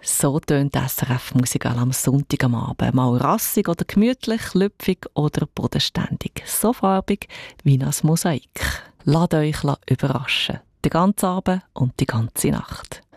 So tönt SRF-Musik am Sonntag am Abend. Mal rassig oder gemütlich, lüpfig oder bodenständig. So farbig wie ein Mosaik. Lasst euch überraschen. Den ganzen Abend und die ganze Nacht.